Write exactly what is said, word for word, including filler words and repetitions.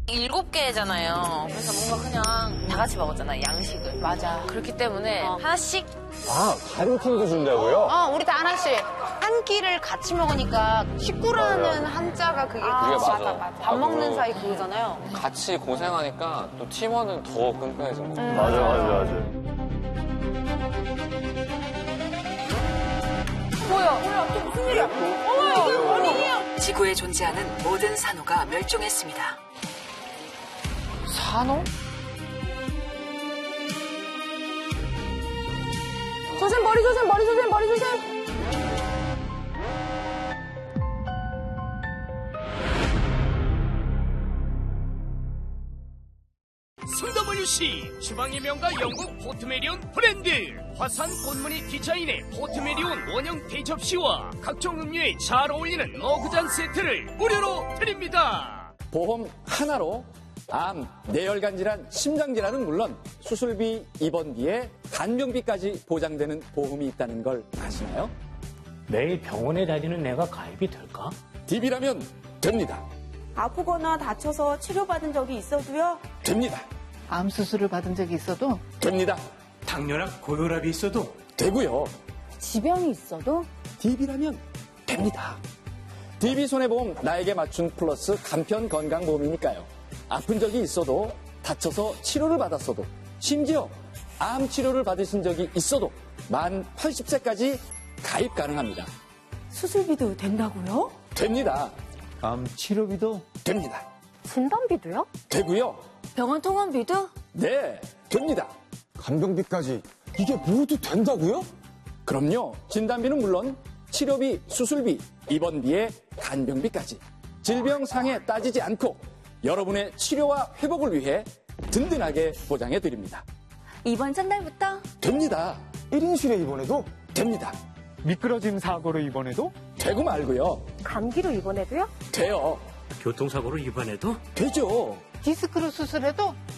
일곱 개잖아요. 그래서 뭔가 그냥 다 같이 먹었잖아요, 양식을. 맞아. 그렇기 때문에 어. 하나씩. 아, 다른 팀도 준다고요? 어, 우리 다 하나씩. 한 끼를 같이 먹으니까 식구라는 한자가 그게 아, 같이 맞아. 맞아. 밥 먹는 사이 그거잖아요. 같이 고생하니까 또 팀원은 더 끈끈해진 것 같아요. 음. 맞아, 맞아, 맞아. 뭐야? 뭐야? 또 무슨 일이야? 어머, 이게 뭔 일이야? 지구에 존재하는 모든 산호가 멸종했습니다. 산호? 조심, 머리 조심, 머리 조심, 머리 조심. 손더블유씨 주방의 명가 영국 포트메리온 브랜드 화산 꽃무늬 디자인의 포트메리온 원형 대접시와 각종 음료에 잘 어울리는 머그잔 세트를 무료로 드립니다. 보험 하나로 암, 뇌혈관 질환, 심장 질환은 물론 수술비, 입원비에 간병비까지 보장되는 보험이 있다는 걸 아시나요? 매일 병원에 다니는 내가 가입이 될까? 디비라면 됩니다. 아프거나 다쳐서 치료받은 적이 있어도요? 됩니다. 암 수술을 받은 적이 있어도 됩니다. 당뇨나 고혈압이 있어도 되고요. 지병이 있어도? 디비라면 됩니다. 디비 손해보험 나에게 맞춘 플러스 간편 건강보험이니까요. 아픈 적이 있어도 다쳐서 치료를 받았어도 심지어 암 치료를 받으신 적이 있어도 만 팔십 세까지 가입 가능합니다. 수술비도 된다고요? 됩니다. 암 치료비도 됩니다. 진단비도요? 되고요. 병원 통원비도? 네, 됩니다. 간병비까지 이게 모두 된다고요? 그럼요. 진단비는 물론 치료비, 수술비, 입원비에 간병비까지 질병 상해 따지지 않고 여러분의 치료와 회복을 위해 든든하게 보장해 드립니다. 이번 첫날부터? 됩니다. 일 인실에 입원해도? 됩니다. 미끄러짐 사고로 입원해도? 되고 말고요. 감기로 입원해도요? 돼요. 교통사고로 입원해도? 되죠. 디스크로 수술해도